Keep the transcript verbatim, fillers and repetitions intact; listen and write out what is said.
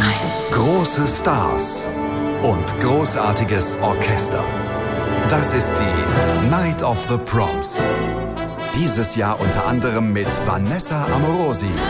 eins. Große Stars und großartiges Orchester. Das ist die Night of the Proms. Dieses Jahr unter anderem mit Vanessa Amorosi,